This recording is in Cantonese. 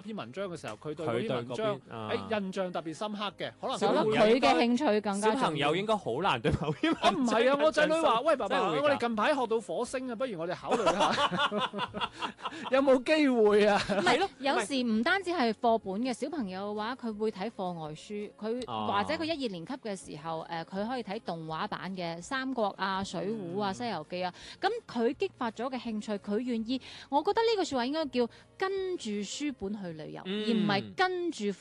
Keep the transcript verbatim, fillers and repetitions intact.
一篇文章嘅時候，佢對嗰啲文章誒、啊、 印象特別深刻嘅，可能我諗佢嘅興趣更加小朋友應該好難對某篇文章。 唔係啊！我仔女話：喂，爸爸， 我我哋近排學到火星啊，不如我哋考慮下，有冇機會啊？ 唔係咯，有時唔單止係課本嘅，小朋友嘅話，佢會睇課外書，佢、 哦、 或者佢一二年級嘅時候，誒、呃、佢可以睇動畫版嘅《三國》啊、《水滸》啊、《西遊記》啊，咁佢激發咗嘅興趣，佢願意，我覺得呢個説話應該叫跟住書本去旅遊，嗯、而唔係跟住